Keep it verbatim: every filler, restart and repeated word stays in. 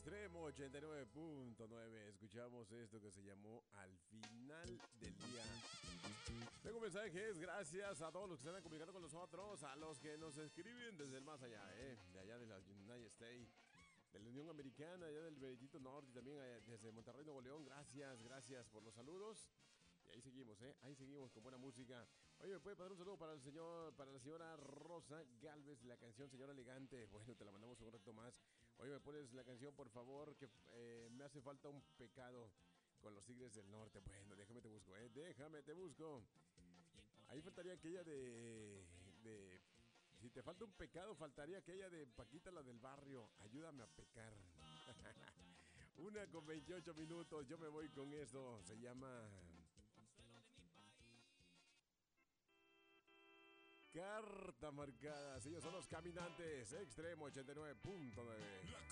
Extremo ochenta y nueve punto nueve. Escuchamos esto que se llamó Al final del día. Tengo mensajes, gracias a todos los que se están comunicando con nosotros, a los que nos escriben desde el más allá, ¿eh? De allá de la United States, de la Unión Americana, allá del Veredito Norte y también desde Monterrey, Nuevo León. Gracias, gracias por los saludos. Y ahí seguimos, ¿eh? Ahí seguimos con buena música. Oye, ¿me puede pasar un saludo para el señor, para la señora Rosa Galvez, la canción Señora Elegante? Bueno, te la mandamos un rato más. Oye, ¿me pones la canción, por favor? Que eh, me hace falta un pecado con los Tigres del Norte. Bueno, déjame te busco, ¿eh? Déjame te busco. Ahí faltaría aquella de... de si te falta un pecado, faltaría aquella de Paquita, la del barrio. Ayúdame a pecar. Una con veintiocho minutos. Yo me voy con esto. Se llama... Carta marcada. Ellos son los Caminantes. Extremo ochenta y nueve punto nueve. La